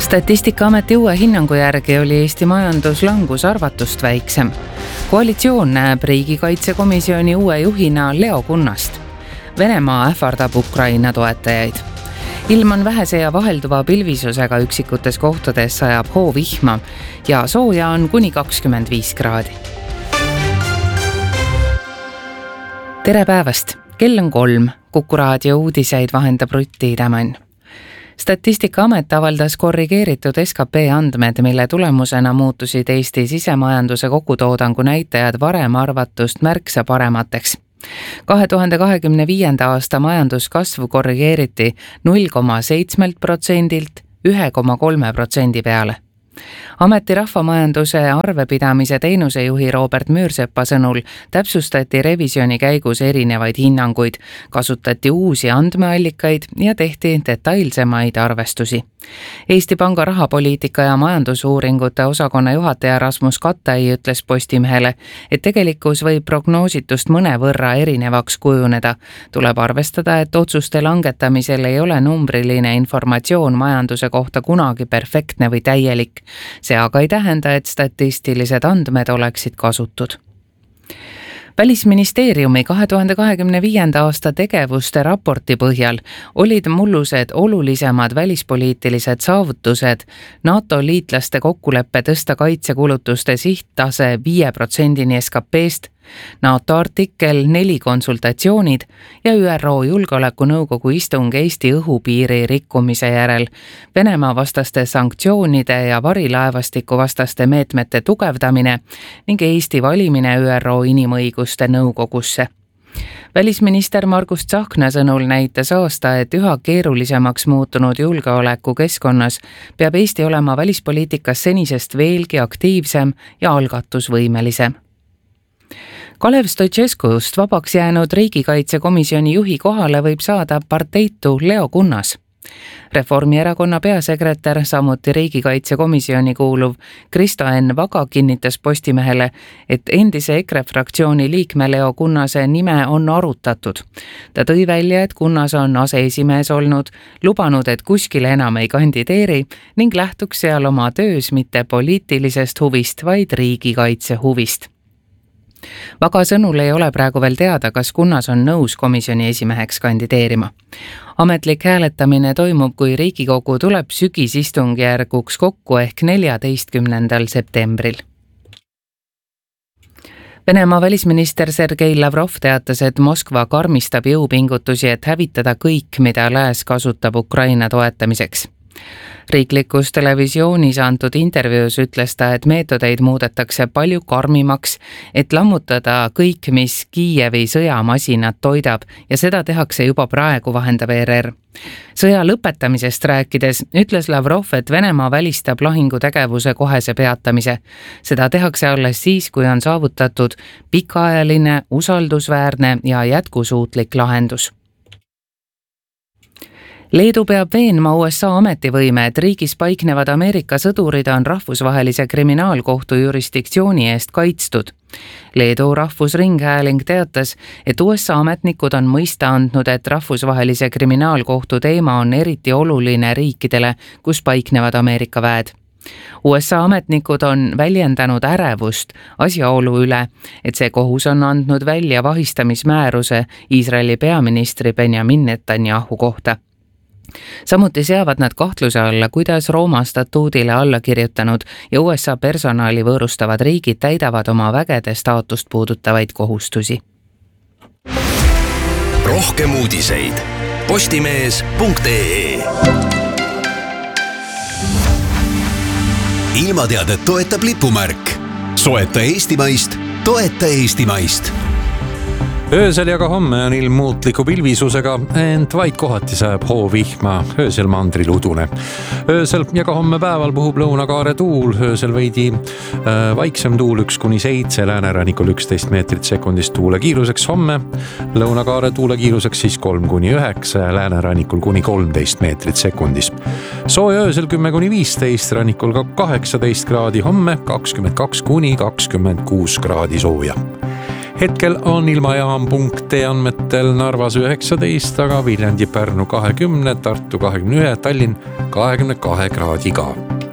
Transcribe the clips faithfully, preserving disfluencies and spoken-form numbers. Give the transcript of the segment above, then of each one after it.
Statistikaameti uue hinnangu järgi oli Eesti majanduslangus arvatust väiksem. Koalitsioon näeb riigikaitsekomisjoni uue juhina Leo Kunnast. Venemaa ähvardab Ukraina toetajaid. Ilm on vähese ja vahelduva pilvisusega üksikutes kohtades sajab hoovihma ja sooja on kuni kakskümmend viis kraadi. Tere päevast! Kell on kolm. Kuku raadio uudiseid vahendab Rutti Tämann. Statistikaamet avaldas korrigeeritud S K P andmed, mille tulemusena muutusid Eesti sisemajanduse kogutoodangu näitajad varem arvatust märksa paremateks. kahe tuhande kahekümne viienda aasta majanduskasvu korrigeeriti null koma seitse protsendilt üks koma kolm protsendi peale. Ameti rahvamajanduse arvepidamise teenusejuhi Robert Müürsepa sõnul täpsustati revisjoni käigus erinevaid hinnanguid, kasutati uusi andmeallikaid ja tehti detailsemaid arvestusi. Eesti Panga rahapoliitika ja majandusuuringute osakonna juhataja Rasmus Kattai ütles Postimehele, et tegelikkus võib prognoositust mõnevõrra erinevaks kujuneda. Tuleb arvestada, et otsuste langetamisel ei ole numbriline informatsioon majanduse kohta kunagi perfektne või täielik. See aga ei tähenda, et statistilised andmed oleksid kasutud. Välisministeeriumi kahe tuhande kahekümne viienda aasta tegevuste raporti põhjal olid mullused olulisemad välispoliitilised saavutused, NATO liitlaste kokkuleppe tõsta kaitsekulutuste sihttase viie protsendini S K P-st, NATO artikkel neli konsultatsioonid ja Ü R O Julgeolekunõukogu istung Eesti õhupiiri rikkumise järel, Venemaa vastaste sanktsioonide ja varilaevastiku vastaste meetmete tugevdamine ning Eesti valimine Ü R O inimõiguste nõukogusse. Välisminister Margus Tsahkna sõnul näitas aasta, et üha keerulisemaks muutunud julgeoleku keskkonnas peab Eesti olema välispoliitikas senisest veelgi aktiivsem ja algatusvõimelisem. Kalev Stoicescust vabaks jäänud riigikaitsekomisjoni juhi kohale võib saada parteitu Leo Kunnas. Reformierakonna peasekretär, samuti riigikaitsekomisjoni kuuluv Kristo Enn Vaga kinnitas Postimehele, et endise EKRE fraktsiooni liikme Leo Kunnase nime on arutatud. Ta tõi välja, et Kunnas on aseesimees olnud, lubanud, et kuskile enam ei kandideeri ning lähtuks seal oma töös mitte poliitilisest huvist, vaid riigikaitse huvist. Vaga sõnul ei ole praegu veel teada, kas Kunnas on nõus komisjoni esimeheks kandideerima. Ametlik hääletamine toimub, kui Riigikogu tuleb sügisistungjärguks kokku ehk neljateistkümnendal septembril. Venemaa välisminister Sergei Lavrov teatas, et Moskva karmistab jõupingutusi, et hävitada kõik, mida lääs kasutab Ukraina toetamiseks. Riiklikus televisioonis antud intervjuus ütles ta, et meetodeid muudetakse palju karmimaks, et lammutada kõik, mis Kiievi sõjamasinat toidab ja seda tehakse juba praegu, vahendab E R R. Sõja lõpetamisest rääkides ütles Lavrov, et Venemaa välistab lahingutegevuse kohese peatamise. Seda tehakse alles siis, kui on saavutatud pikaajaline, usaldusväärne ja jätkusuutlik lahendus. Leedu peab veenma U S A ametivõime, et riigis paiknevad Ameerika sõdurid on rahvusvahelise kriminaalkohtu jurisdiktsiooni eest kaitstud. Leedu rahvusringhääling teatas, et U S A ametnikud on mõista andnud, et rahvusvahelise kriminaalkohtu teema on eriti oluline riikidele, kus paiknevad Ameerika väed. U S A ametnikud on väljendanud ärevust asjaolu üle, et see kohus on andnud välja vahistamismääruse Iisraeli peaministri Benjamin Netanyahu kohta. Samuti seavad nad kahtluse alla, kuidas Rooma statuudile alla kirjutanud ja U S A personali võõrustavad riigid täidavad oma vägede staatust puudutavaid kohustusi. Rohkem uudiseid postimees punkt ee. Ilmateadet toetab lipumärk. Soeta eestimaist, toeta eestimaist. Öösel ja ka homme on ilm muutliku pilvisusega, ent vaid kohati sajab hoovihma, öösel mandril udune. Öösel ja ka homme päeval puhub lõunakaare tuul, öösel veidi äh, vaiksem tuul üks kuni seitse, läänerannikul üksteist meetrit sekundist tuule kiiruseks homme, lõunakaare tuule kiiruseks siis kolm kuni üheksa, läänerannikul kuni kolmteist meetrit sekundis. Sooja öösel kümme kuni viisteist, rannikul ka kaheksateist kraadi, homme kakskümmend kaks kuni kakskümmend kuus kraadi sooja. hetkel on ilmajaam punkti andmetel Narvas üheksateist, aga Viljandi, Pärnu kahekümne, Tartu kahekümne ühe, Tallinn kahekümne kahe kraadiga.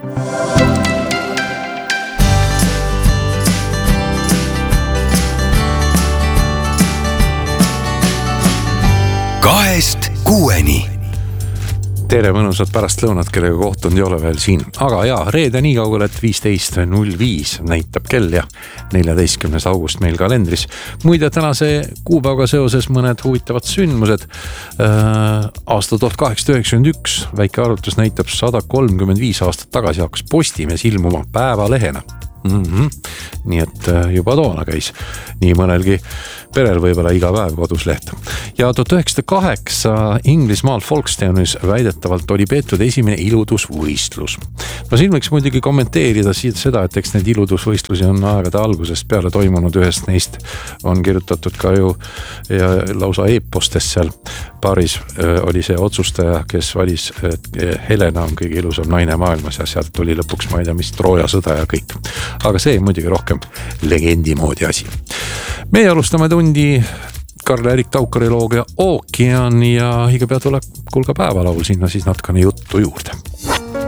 kahest kuueni. Tere mõnusat pärastlõunat, kellega kohtunud ei ole veel siin. Aga jaa, reede nii kaugel, et viisteist null viis näitab kell ja neljateistkümnes august meil kalendris. Muide, tänase kuupäevaga seoses mõned huvitavad sündmused. Äh, aasta tuhat kaheksasada üheksakümmend üks, väike arvutus näitab sada kolmkümmend viis aastat tagasi hakkas Postimees ilmuma päevalehena. Mm-hmm. Nii et juba toona käis nii mõnelgi perel võib-olla iga päev kodus leht. Ja tuhat üheksasada kaheksa Inglismaal Folkestonis väidetavalt oli peetud esimene iludusvõistlus. No siin võiks muidugi kommenteerida siit seda, et eks need iludusvõistlusi on aegade algusest peale toimunud, ühest neist on kirjutatud ka ju ja lausa e-postes seal paaris oli see otsustaja, kes valis, et Helena on kõige ilusam naine maailmas ja sealt tuli lõpuks, ma ei tea, mis Trooja sõda ja kõik. Aga see muidugi rohkem legendi moodi asi. Meie alustame tundi Karl-Erik Taukari looga Ookean ja iga pea tuleb kulga päevalaul sinna siis natukene juttu juurde.